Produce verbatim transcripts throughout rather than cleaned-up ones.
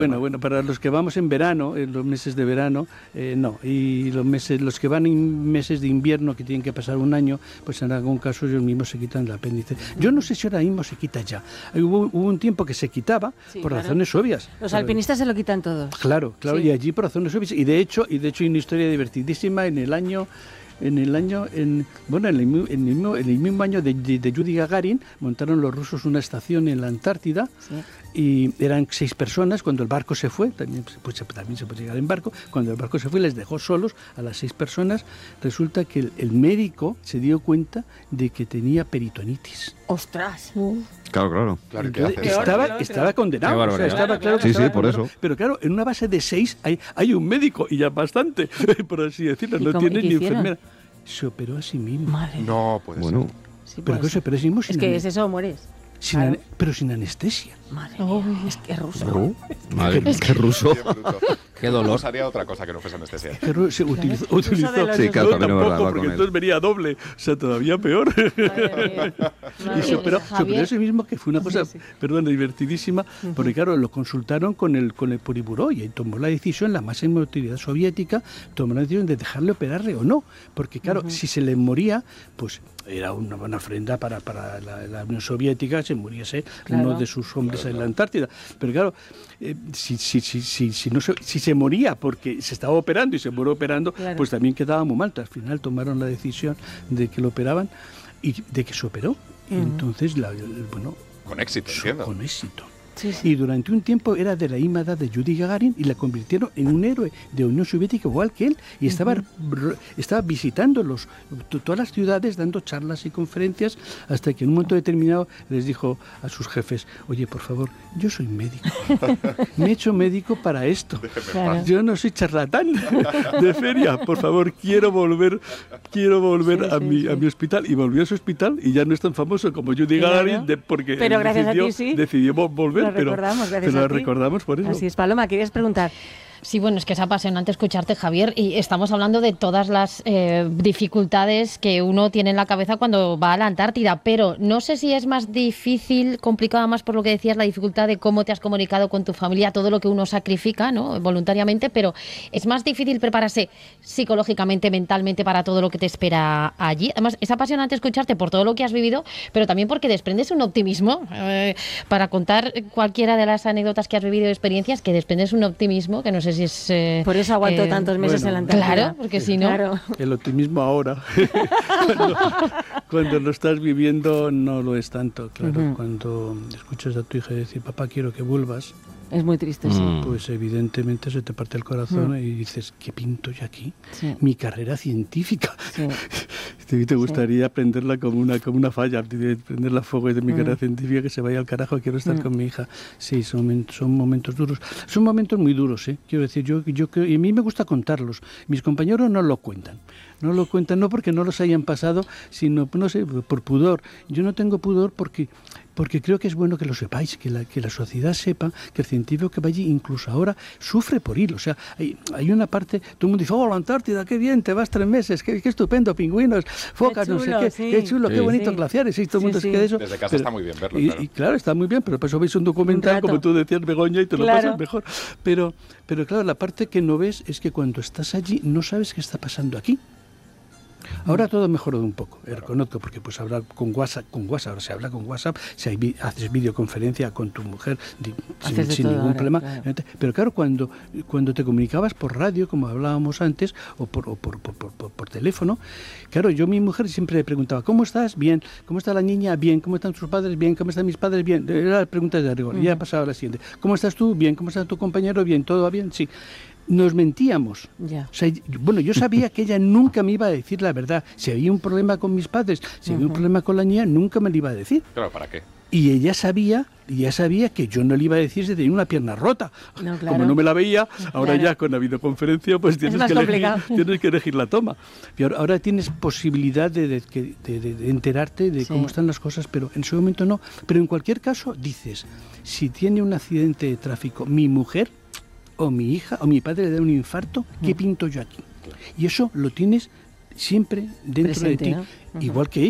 Bueno, bueno, para los que vamos en verano, en los meses de verano, eh, no. Y los meses, los que van en meses de invierno, que tienen que pasar un año, pues en algún caso ellos mismos se quitan el apéndice. Yo no sé si ahora mismo se quita ya. Hubo, hubo un tiempo que se quitaba sí, por claro. razones obvias. Los alpinistas pero, se lo quitan todos. Claro, claro, sí. Y allí por razones obvias. Y de hecho, y de hecho hay una historia divertidísima en el año... En el año, en, bueno, en el, en el, mismo, en el mismo año de, de, de Yuri Gagarin, montaron los rusos una estación en la Antártida sí. y eran seis personas. Cuando el barco se fue, también, pues, también se puede llegar en barco, cuando el barco se fue les dejó solos a las seis personas. Resulta que el, el médico se dio cuenta de que tenía peritonitis. ¡Ostras! Uh. Claro, claro. claro Entonces, estaba, estaba condenado. O sea, estaba claro que sí, estaba sí, por eso. Pero claro, en una base de seis hay, hay un médico y ya bastante, por así decirlo. No cómo, tiene ni enfermera. Se operó a sí mismo. Madre. No, puede bueno. ser. Sí, pero que se operó a sí mismo sin Es que es eso o mueres. Sin claro. an- pero sin anestesia. Madre oh, mía, es que ruso. No. Madre, es que ruso. Qué dolor. Haría otra cosa que no fuese anestesia. Que ru- se utilizó, utilizó sí, claro, no, tampoco, verdad, porque entonces venía doble, o sea, todavía peor. Madre Madre y se operó, se operó a sí mismo, que fue una cosa, sí, sí. perdón, divertidísima, uh-huh. porque claro, lo consultaron con el con el Politburó y tomó la decisión, la máxima autoridad soviética tomó la decisión de dejarle operarle o no, porque claro, uh-huh. si se le moría, pues era una buena ofrenda para, para la, la Unión Soviética, se muriese claro. uno de sus hombres claro, en la Antártida. Pero claro, eh, si, si, si, si, si, no se, si se moría porque se estaba operando y se murió operando, claro. pues también quedaba muy mal. Al final tomaron la decisión de que lo operaban y de que se operó. Uh-huh. Y entonces, la, bueno... Con éxito, entiendo. Con éxito. Sí, sí. Y durante un tiempo era de la ímada de Yuri Gagarin y la convirtieron en un héroe de Unión Soviética igual que él. Y estaba, uh-huh. estaba visitando los, todas las ciudades, dando charlas y conferencias, hasta que en un momento determinado les dijo a sus jefes: oye, por favor, yo soy médico. Me he hecho médico para esto. Claro. Yo no soy charlatán de feria. Por favor, quiero volver, quiero volver sí, a, sí, mi, sí. a mi hospital. Y volvió a su hospital y ya no es tan famoso como Yuri claro. Gagarin, de, porque Pero gracias decidió, a ti, sí. decidió volver. Lo recordamos, pero, gracias pero a ti. lo recordamos por eso. Así es, Paloma, ¿querías preguntar? Sí, bueno, es que es apasionante escucharte, Javier, y estamos hablando de todas las eh, dificultades que uno tiene en la cabeza cuando va a la Antártida, pero no sé si es más difícil, complicada más por lo que decías, la dificultad de cómo te has comunicado con tu familia, todo lo que uno sacrifica, ¿no?, voluntariamente, pero es más difícil prepararse psicológicamente, mentalmente para todo lo que te espera allí. Además, es apasionante escucharte por todo lo que has vivido, pero también porque desprendes un optimismo eh, para contar cualquiera de las anécdotas que has vivido y experiencias, que desprendes un optimismo que no sé si es... Eh, Por eso aguanto eh, tantos meses bueno, en la Antártida. Claro, porque si no... Claro. El optimismo ahora. cuando, cuando lo estás viviendo no lo es tanto, claro. Uh-huh. Cuando escuchas a tu hija decir: papá, quiero que vuelvas. Es muy triste, sí. Pues evidentemente se te parte el corazón mm. y dices: ¿qué pinto yo aquí? Sí. Mi carrera científica. Sí. Te gustaría sí. prenderla como una, como una falla, prenderla a fuego de mi mm. carrera científica, que se vaya al carajo, quiero estar mm. con mi hija. Sí, son, son momentos duros. Son momentos muy duros, ¿eh? Quiero decir, yo, yo creo, y a mí me gusta contarlos. Mis compañeros no lo cuentan. No lo cuentan, no porque no los hayan pasado, sino, no sé, por pudor. Yo no tengo pudor porque... porque creo que es bueno que lo sepáis, que la, que la sociedad sepa que el científico que va allí, incluso ahora, sufre por ir. O sea, hay, hay una parte, todo el mundo dice: oh, la Antártida, qué bien, te vas tres meses, qué, qué estupendo, pingüinos, focas, qué chulo, no sé qué, sí. qué chulo, sí, qué bonitos sí. glaciares, y todo el mundo sí, se queda sí. eso. Desde casa pero, está muy bien verlo, y, claro. Y claro, está muy bien, pero por eso veis un documental, un como tú decías, Begoña, y te claro. lo pasas mejor. Pero, pero claro, la parte que no ves es que cuando estás allí no sabes qué está pasando aquí. Ahora todo ha mejorado un poco, claro. reconozco, porque pues hablar con WhatsApp, con WhatsApp, ahora se habla con WhatsApp, si hay, haces videoconferencia con tu mujer di, sin, sin ningún ahora, problema. Claro. Pero claro, cuando, cuando te comunicabas por radio, como hablábamos antes, o por, o por, por, por, por, por teléfono, claro, yo a mi mujer siempre le preguntaba: ¿cómo estás? Bien. ¿Cómo está la niña? Bien. ¿Cómo están tus padres? Bien. ¿Cómo están mis padres? Bien. Era la pregunta de rigor. Uh-huh. Y ya pasaba la siguiente: ¿cómo estás tú? Bien. ¿Cómo está tu compañero? Bien. ¿Todo va bien? Sí. Nos mentíamos. Yeah. O sea, bueno, yo sabía que ella nunca me iba a decir la verdad. Si había un problema con mis padres, si uh-huh. había un problema con la niña, nunca me lo iba a decir. Claro, ¿para qué? Y ella sabía, ella sabía que yo no le iba a decir si tenía una pierna rota. No, claro. Como no me la veía, ahora claro. ya con la videoconferencia pues tienes que, elegir, tienes que elegir la toma. Y ahora, ahora tienes posibilidad de, de, de, de, de enterarte de sí. cómo están las cosas, pero en ese momento no. Pero en cualquier caso dices: si tiene un accidente de tráfico mi mujer, o mi hija, o mi padre le da un infarto, ¿qué pinto yo aquí? Y eso lo tienes siempre dentro Presente, de ti, ¿no? Uh-huh. igual que ellos.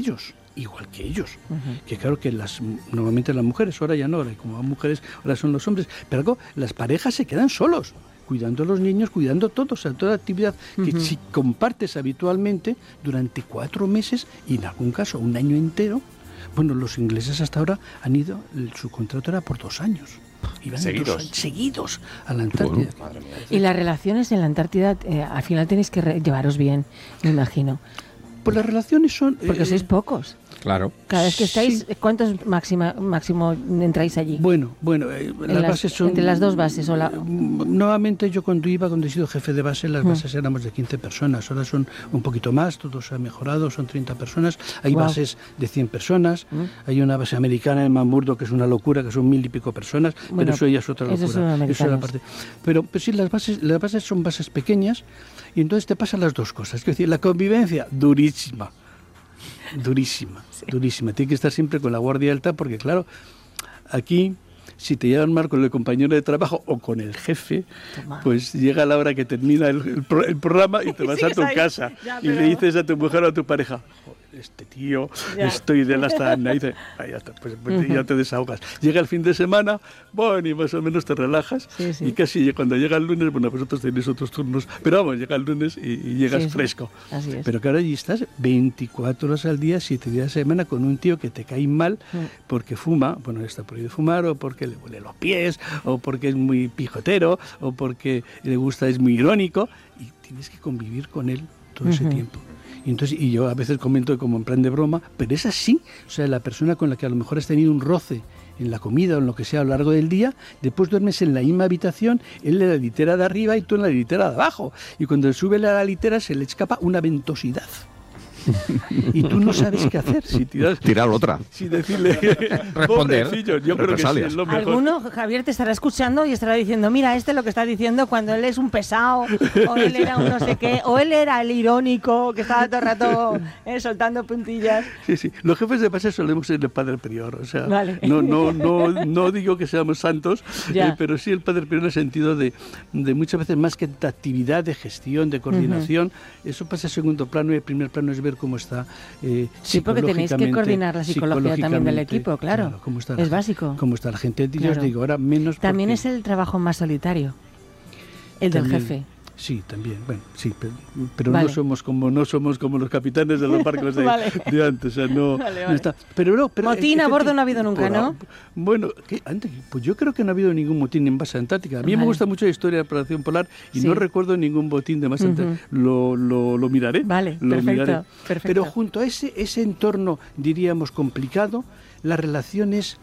igual que ellos. Uh-huh. Que claro que las normalmente las mujeres, ahora ya no, ahora como mujeres, ahora son los hombres, pero algo, las parejas se quedan solos, cuidando a los niños, cuidando todo, o sea, toda actividad que uh-huh. si compartes habitualmente durante cuatro meses y en algún caso un año entero. Bueno, los ingleses hasta ahora han ido, su contrato era por dos años. Iban seguidos. Dos, seguidos a la Antártida. Bueno, madre mía. Y las relaciones en la Antártida, eh, al final tenéis que re- llevaros bien, me imagino. Pues las relaciones son... Porque eh, sois pocos. Claro. Cada vez que estáis, sí. ¿cuántos máxima, máximo entráis allí? Bueno, bueno, eh, las, las bases son... Entre las dos bases. O la... Nuevamente yo cuando iba, cuando he sido jefe de base, las bases mm. éramos de quince personas. Ahora son un poquito más, todo se ha mejorado, son treinta personas. Hay wow. bases de cien personas. Mm. Hay una base americana en Mamburdo que es una locura, que son mil y pico personas. Bueno, pero eso ya es otra locura. Eso es la parte. Pero, pero sí, las bases, las bases son bases pequeñas y entonces te pasan las dos cosas. Es decir, la convivencia durísima. Durísima, sí. durísima. Tiene que estar siempre con la guardia alta porque, claro, aquí, si te llevan mal con el compañero de trabajo o con el jefe, Toma. pues llega la hora que termina el, el, pro, el programa y te vas a tu ahí. casa ya, y pero... le dices a tu mujer o a tu pareja, este tío, ya. estoy de la sana, y dice, ah, ya está, pues, pues uh-huh. ya te desahogas. Llega el fin de semana, bueno, y más o menos te relajas, sí, sí. y casi cuando llega el lunes, bueno, vosotros tenéis otros turnos, pero vamos, llega el lunes y, y llegas sí, fresco. Sí. Así es. Pero claro, allí estás veinticuatro horas al día, siete días a la semana, con un tío que te cae mal uh-huh. porque fuma, bueno, está prohibido fumar, o porque le huele los pies, o porque es muy pijotero, o porque le gusta, es muy irónico, y tienes que convivir con él todo uh-huh. ese tiempo. Y, entonces, y yo a veces comento como en plan de broma, pero es así. O sea, la persona con la que a lo mejor has tenido un roce en la comida o en lo que sea a lo largo del día, después duermes en la misma habitación, él en la litera de arriba y tú en la litera de abajo. Y cuando sube a la litera se le escapa una ventosidad. Y tú no sabes qué hacer. Si tiras, tirar otra. Si decirle, responder. Yo creo que sí, es lo mejor. Alguno, Javier, te estará escuchando y estará diciendo, mira, este lo que está diciendo cuando él es un pesado, o él era un no sé qué, o él era el irónico que estaba todo el rato eh, soltando puntillas. Sí, sí. Los jefes de base solemos ser el padre prior. O sea, vale. no, no, no, no digo que seamos santos, eh, pero sí el padre prior en el sentido de, de muchas veces más que de actividad, de gestión, de coordinación. Uh-huh. Eso pasa a segundo plano y el primer plano es ver cómo está eh, sí, porque tenéis que coordinar la psicología también del equipo, claro, claro cómo está la, es básico. Cómo está la gente, yo claro. os digo, ahora menos también porque... es el trabajo más solitario, el también, del jefe. Sí, también, bueno, sí, pero, pero vale. no somos como no somos como los capitanes de los barcos de, vale. de antes, o sea, no, vale, vale. no está. Pero no, pero motín es, a bordo no ha habido nunca, ¿no? Bueno, ¿qué? Antes, pues yo creo que no ha habido ningún motín en base antártica. A mí vale. me gusta mucho la historia de la operación polar y sí. no recuerdo ningún botín de base uh-huh. antártica. Lo, lo, lo miraré. Vale, lo perfecto, miraré. perfecto. Pero junto a ese ese entorno, diríamos, complicado, la relación es,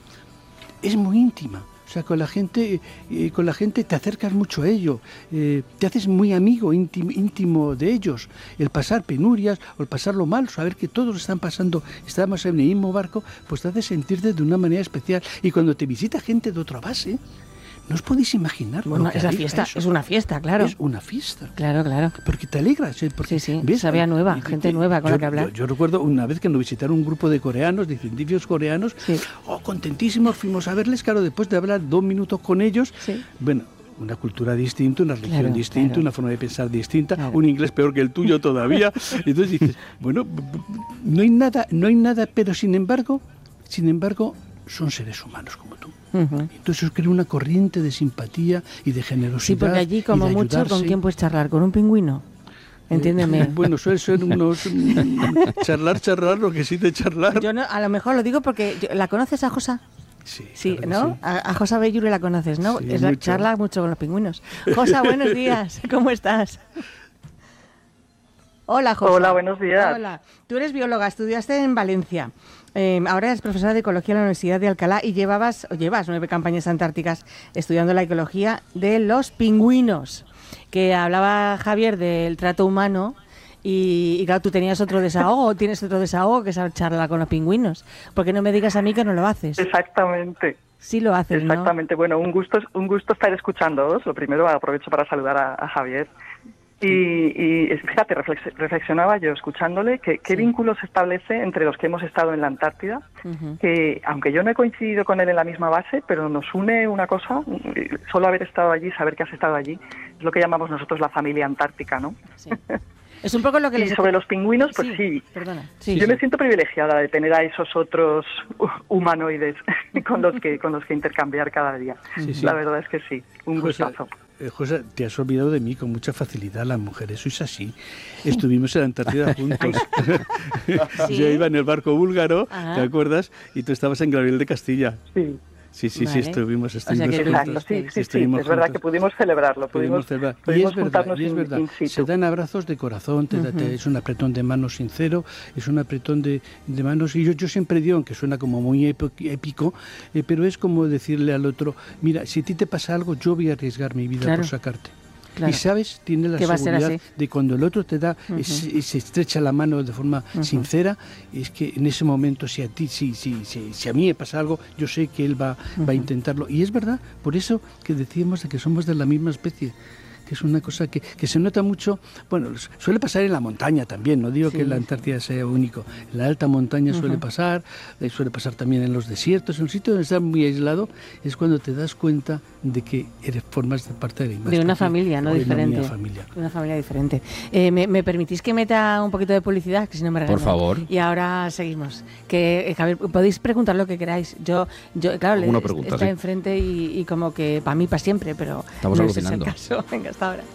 es muy íntima. O sea, con la gente, eh, con la gente te acercas mucho a ello, eh, te haces muy amigo, íntimo, íntimo de ellos. El pasar penurias o el pasarlo mal, saber que todos están pasando, estamos en el mismo barco, pues te hace sentirte de una manera especial. Y cuando te visita gente de otra base, no os podéis imaginar. Bueno, es la fiesta, eso. es una fiesta, claro. Es una fiesta. Claro, claro. Porque te alegras. Porque, sí, sí, ¿ves? Sabía nueva, y, gente y, nueva con yo, la que hablar. Yo, yo recuerdo una vez que nos visitaron un grupo de coreanos, de científicos coreanos, sí. oh, contentísimos, fuimos a verles, claro, después de hablar dos minutos con ellos, sí. bueno, una cultura distinta, una religión claro, distinta, claro. una forma de pensar distinta, claro. un inglés peor que el tuyo todavía. Entonces dices, bueno, no hay nada, no hay nada, pero sin embargo, sin embargo, son seres humanos como tú. Uh-huh. Entonces eso crea una corriente de simpatía y de generosidad. Sí, porque allí como mucho, ¿con quién puedes charlar? ¿Con un pingüino? Entiéndeme. Eh, bueno, suele ser unos charlar, charlar, lo que sí de charlar. Yo no, a lo mejor lo digo porque yo, ¿la conoces a Josa? Sí, sí, claro ¿no? Sí. A, a Josa Bellure la conoces, ¿no? Sí, es la mucho. charla mucho con los pingüinos. Josa, buenos días. ¿Cómo estás? Hola, Josa. Hola, buenos días. Hola. Tú eres bióloga, estudiaste en Valencia. Eh, ahora eres profesora de ecología en la Universidad de Alcalá y llevabas o llevas nueve campañas antárticas estudiando la ecología de los pingüinos. Que hablaba Javier del trato humano y, y claro, tú tenías otro desahogo, tienes otro desahogo que es charlar con los pingüinos. Porque no me digas a mí que no lo haces. Exactamente. Sí lo haces, Exactamente. ¿no? Bueno, un gusto, un gusto estar escuchándoos. Lo primero aprovecho para saludar a, a Javier. Y, y fíjate, reflexionaba yo escuchándole que qué sí. vínculo se establece entre los que hemos estado en la Antártida, uh-huh. que aunque yo no he coincidido con él en la misma base, pero nos une una cosa, solo haber estado allí, saber que has estado allí, es lo que llamamos nosotros la familia antártica, ¿no? Sí. Es un poco lo que y les... sobre los pingüinos, pues sí. sí. Perdona. Sí, Yo sí. me siento privilegiada de tener a esos otros humanoides con los que con los que intercambiar cada día. Sí, sí. La verdad es que sí, un José, gustazo. eh, José, te has olvidado de mí con mucha facilidad, las mujeres sois así. Estuvimos en la Antártida juntos. ¿Sí? Yo iba en el barco búlgaro, Ajá. ¿te acuerdas? Y tú estabas en Gabriel de Castilla. Sí. Sí, sí, Vale. sí, estuvimos, O sea estuvimos que- juntos. Exacto, sí, sí, sí, Estuvimos es verdad juntos. que pudimos celebrarlo, pudimos, Pudimos celebrar. Y pudimos es verdad, juntarnos y es in- verdad. in situ. Se dan abrazos de corazón, te da- te- es un apretón de manos sincero, es un apretón de, de manos. Y yo, yo siempre digo, aunque suena como muy épo- épico, eh, pero es como decirle al otro, mira, si a ti te pasa algo, yo voy a arriesgar mi vida Claro. por sacarte. Claro. Y sabes, tiene la Que va a ser seguridad así. de cuando el otro te da, Ujú. es- y se estrecha la mano de forma sincera, es que en ese momento, si a ti, si, si, si, si a mí me pasa algo, yo sé que él va, va a intentarlo. Y es verdad, por eso que decíamos de que somos de la misma especie, que es una cosa que, que se nota mucho, bueno, suele pasar en la montaña también, no digo Sí, que en la sí. Antártida sea único, en la alta montaña suele pasar, eh, suele pasar también en los desiertos, en un sitio donde estás muy aislado, es cuando te das cuenta de que eres formas de parte de la misma De una especie, familia, ¿no? o de Diferente. Una familia. De una familia diferente. Eh, ¿me, me permitís que meta un poquito de publicidad? Que si no me Por regañan. favor. Y ahora seguimos. Que, eh, Javier, podéis preguntar lo que queráis. Yo, yo claro, le, Alguna pregunta, está sí. enfrente y, y como que para mí, para siempre, pero Estamos no ese es el alucinando. caso. Venga, hasta ahora.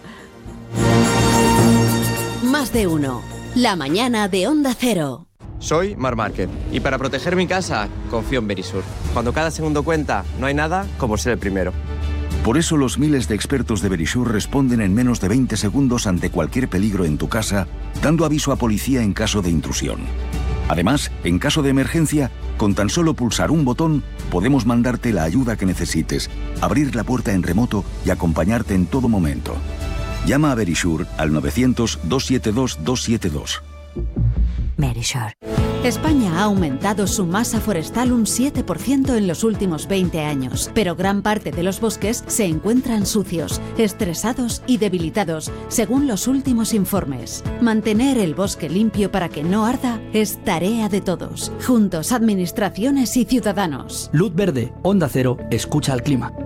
Más de uno. La mañana de Onda Cero. Soy Mar Márquez y para proteger mi casa confío en Verisur. Cuando cada segundo cuenta, no hay nada como ser el primero. Por eso los miles de expertos de Verisur responden en menos de veinte segundos ante cualquier peligro en tu casa, dando aviso a policía en caso de intrusión. Además, en caso de emergencia, con tan solo pulsar un botón, podemos mandarte la ayuda que necesites, abrir la puerta en remoto y acompañarte en todo momento. Llama a Verisur al novecientos, doscientos setenta y dos, doscientos setenta y dos. Verisure. España ha aumentado su masa forestal un siete por ciento en los últimos veinte años, pero gran parte de los bosques se encuentran sucios, estresados y debilitados, según los últimos informes. Mantener el bosque limpio para que no arda es tarea de todos, juntos administraciones y ciudadanos. Luz verde, Onda Cero, escucha al clima.